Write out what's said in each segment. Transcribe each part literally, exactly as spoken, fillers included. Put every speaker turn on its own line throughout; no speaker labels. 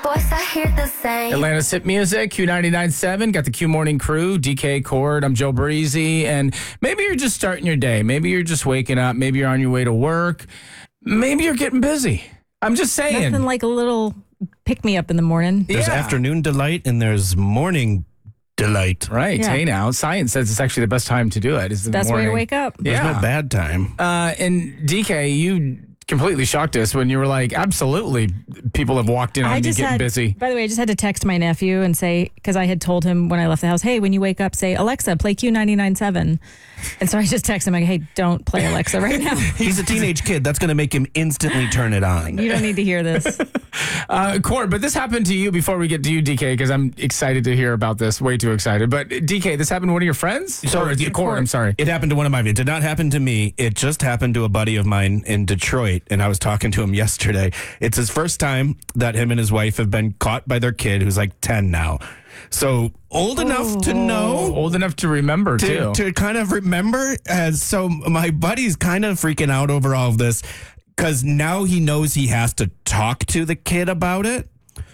voice, I hear the same.
Atlanta's hit music, Q ninety-nine point seven. Got the Q Morning Crew, D K Cord. I'm Joe Breezy. And maybe you're just starting your day. Maybe you're just waking up. Maybe you're on your way to work. Maybe you're getting busy. I'm just saying.
Nothing like a little pick-me-up in the morning.
There's
Yeah.
afternoon delight and there's morning delight.
Right.
Yeah.
Hey, now, science says it's actually the best time to do it. Is the
Best way
morning.
to wake up.
There's
Yeah.
no bad time.
Uh, and D K, you completely shocked us when you were like, absolutely, people have walked in on
I
me
just
getting
had,
busy.
by the way, I just had to text my nephew and say, because I had told him when I left the house, hey, when you wake up, say, Alexa, play Q ninety-nine point seven. And so I just texted him, like, hey, don't play Alexa right now.
He's a teenage kid. That's going to make him instantly turn it on.
You don't need to hear this.
Uh, Cord, but this happened to you before we get to you, D K, because I'm excited to hear about this. Way too excited. But D K, this happened to one of your friends?
So,
Or,
yeah,
Cord, I'm sorry.
It happened to one of my. It did not happen to me. It just happened to a buddy of mine in Detroit, and I was talking to him yesterday. It's his first time that him and his wife have been caught by their kid, who's like ten now. So old enough to know.
Old enough to remember,
to,
too.
to kind of remember. As so my buddy's kind of freaking out over all of this because now he knows he has to talk to the kid about it,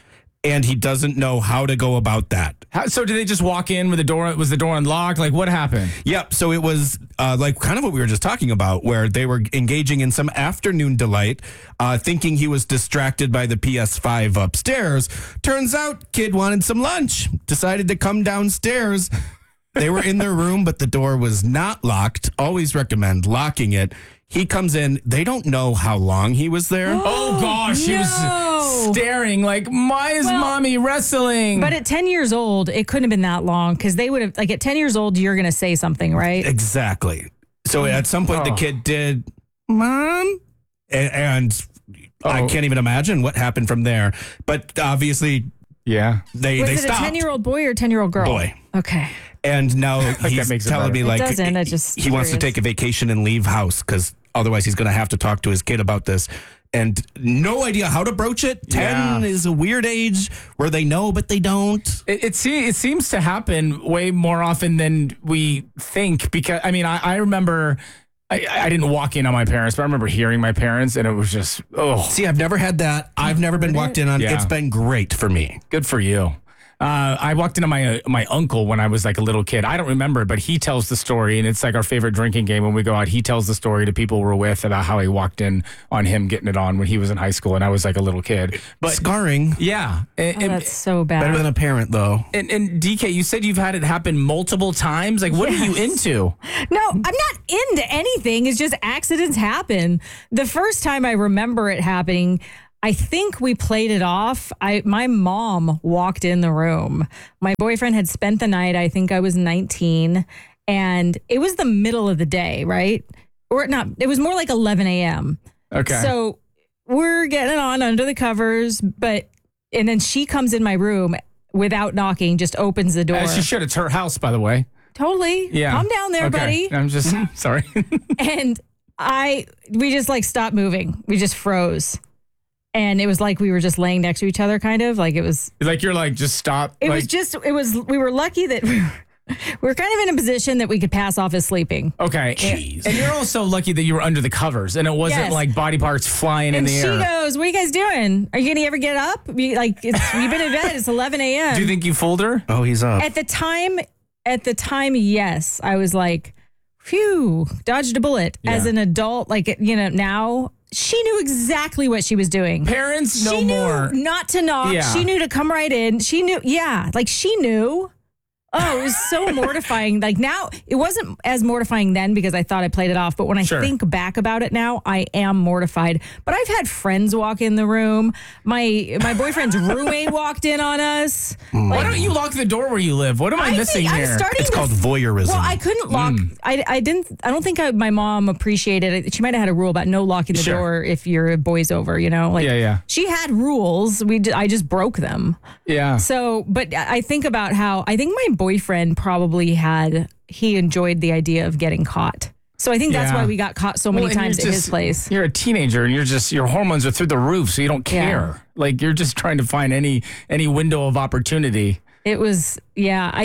and he doesn't know how to go about that.
How, so did they just walk in with the door? Was the door unlocked? Like, what happened?
Yep. So it was uh, like kind of what we were just talking about, where they were engaging in some afternoon delight, uh, thinking he was distracted by the P S five upstairs. Turns out, kid wanted some lunch, decided to come downstairs. They were in their room, but the door was not locked. Always recommend locking it. He comes in. They don't know how long he was there.
Oh, gosh. She
No.
was staring like, why is
Well,
mommy wrestling?
But at ten years old, it couldn't have been that long because they would have, like at ten years old, you're going to say something, right?
Exactly. So at some point,
Oh.
the kid did, Mom? And, and I
Oh.
can't even imagine what happened from there. But obviously,
yeah.
they,
Was
they
it
stopped.
a ten-year-old boy or a ten-year-old girl?
Boy.
Okay.
And now he's
makes it
telling
better.
me
It
like
doesn't, I just
he wants to
curious.
take a vacation and leave house because otherwise he's going to have to talk to his kid about this. And no idea how to broach it. ten
Yeah.
is a weird age where they know, but they don't.
It, it, se- it seems to happen way more often than we think because, I mean, I, I remember, I, I didn't walk in on my parents, but I remember hearing my parents and it was just, oh,
See, I've never had that. I've never been walked in on.
Yeah.
It's been great for me.
good for you. Uh, I walked into my uh, my uncle when I was like a little kid. I don't remember it, but he tells the story, and it's like our favorite drinking game. When we go out, he tells the story to people we're with about how he walked in on him getting it on when he was in high school, and I was like a little kid. But
Scarring.
yeah, and,
Oh,
and,
that's so bad.
Better than a parent, though.
and, and D K, you said you've had it happen multiple times. Like, what are you into?
No, I'm not into anything. It's just accidents happen. The first time I remember it happening, I think we played it off. I my mom walked in the room. My boyfriend had spent the night. I think I was nineteen, and it was the middle of the day, right? Or not. It was more like eleven a.m.
Okay.
So we're getting on under the covers, but and then she comes in my room without knocking, just opens the door.
As she should. It's her house, by the way.
Totally.
Yeah.
Calm down there,
Okay.
buddy.
I'm just sorry.
And I, we just like stopped moving. We just froze. And it was like we were just laying next to each other, kind of like it was,
like you're like, just stop.
it
like,
was just, it was, we were lucky that we were, we were kind of in a position that we could pass off as sleeping.
okay.
Jeez.
And you're also lucky that you were under the covers and it wasn't
Yes.
like body parts flying in
And
the
she
air.
goes, what are you guys doing? Are you going to ever get up? You, like, it's, you've been in bed. It's eleven a.m.
Do you think you fooled her?
Oh, he's up.
At the time, at the time, yes. I was like, phew, dodged a bullet.
Yeah.
As an adult, like, you know, now she knew exactly what she was doing.
Parents, no
she knew
more.
not to knock.
Yeah.
She knew to come right in. She knew, yeah, like she knew. Oh, it was so mortifying. Like now, it wasn't as mortifying then because I thought I played it off. But when I
Sure.
think back about it now, I am mortified. But I've had friends walk in the room. My my boyfriend's roommate walked in on us.
Why don't you lock the door where you live? What am I,
I
missing
think I'm
here?
starting
It's
to
called voyeurism.
Well, I couldn't lock. I, I didn't. I don't think I, my mom appreciated it. She might have had a rule about no locking the
Sure.
door if your boy's over. You know, like
Yeah, yeah.
She had rules. We. d- I just broke them.
Yeah.
So, but I think about how I think my boyfriend probably had. He enjoyed the idea of getting caught. So I think that's
Yeah.
why we got caught so many
Well, and
times
you're
at
just-
his place.
You're a teenager and you're just your hormones are through the roof, so you don't
Yeah.
care. Like you're just trying to find any any window of opportunity.
It was. Yeah. I.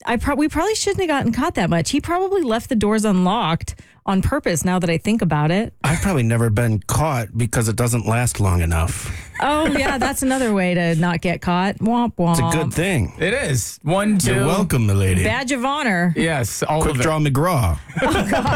I pro- we probably shouldn't have gotten caught that much. He probably left the doors unlocked on purpose. Now that I think about it.
I've probably never been caught because it doesn't last long enough.
Oh yeah, that's another way to not get caught. Womp womp.
It's a good thing.
It is. One, two.
You're welcome, milady.
Badge of honor.
Yes, all
Quick
of it.
Draw McGraw.